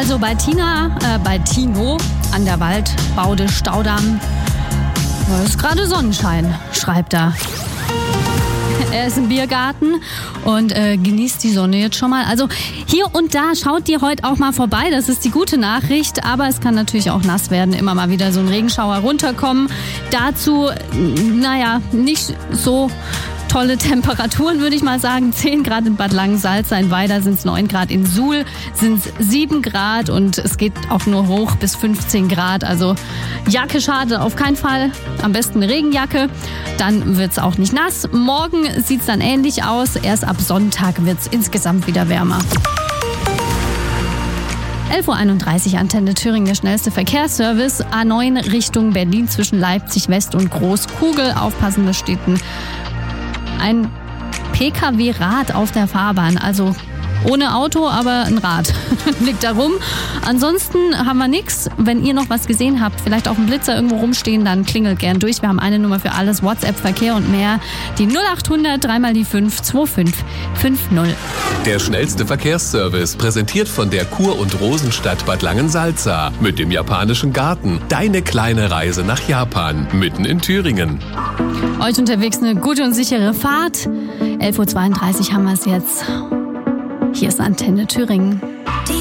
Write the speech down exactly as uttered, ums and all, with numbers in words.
also bei Tina, äh, bei Tino an der Waldbaude Staudamm. Es ist gerade Sonnenschein, schreibt er. Er ist im Biergarten und äh, genießt die Sonne jetzt schon mal. Also hier und da schaut dir heute auch mal vorbei. Das ist die gute Nachricht. Aber es kann natürlich auch nass werden. Immer mal wieder so ein Regenschauer runterkommen. Dazu, naja, nicht so tolle Temperaturen, würde ich mal sagen. zehn Grad in Bad Langensalza, in Weida sind es neun Grad, in Suhl sind es sieben Grad und es geht auch nur hoch bis fünfzehn Grad. Also Jacke schade auf keinen Fall. Am besten eine Regenjacke. Dann wird es auch nicht nass. Morgen sieht es dann ähnlich aus. Erst ab Sonntag wird es insgesamt wieder wärmer. elf Uhr einunddreißig, Antenne Thüringen, der schnellste Verkehrsservice. A neun Richtung Berlin zwischen Leipzig West und Großkugel. Aufpassen, da steht ein ein P K W-Rad auf der Fahrbahn, also ohne Auto, aber ein Rad liegt da rum. Ansonsten haben wir nichts. Wenn ihr noch was gesehen habt, vielleicht auch einen Blitzer irgendwo rumstehen, dann klingelt gern durch. Wir haben eine Nummer für alles, WhatsApp, Verkehr und mehr. Die null acht hundert, dreimal die fünf, zwei fünf fünf null. Der schnellste Verkehrsservice, präsentiert von der Kur- und Rosenstadt Bad Langensalza. Mit dem japanischen Garten. Deine kleine Reise nach Japan, mitten in Thüringen. Euch unterwegs eine gute und sichere Fahrt. elf Uhr zweiunddreißig haben wir es jetzt. Hier ist Antenne Thüringen.